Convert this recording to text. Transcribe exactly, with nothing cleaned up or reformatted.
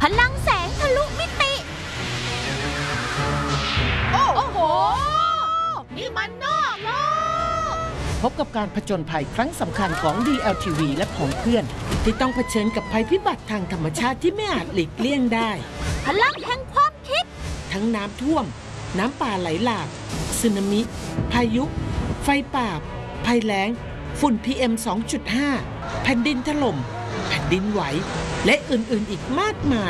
พลังแสงทะลุมิติโอ้โหนี่มันนอกโลกพบกับการผจญภัยครั้งสำคัญของ ดี แอล ที วี และผองเพื่อนที่ต้องเผชิญกับภัยพิบัติทางธรรมชาติที่ไม่อาจหลีกเลี่ยงได้พลังแห่งความคิดทั้งน้ำท่วมน้ำป่าไหลหลากสึนามิพายุไฟป่าภัยแล้งฝุ่น พี เอ็ม สองจุดห้า แผ่นดินถล่มแผ่นดินไหวและอื่นๆอีกมากมาย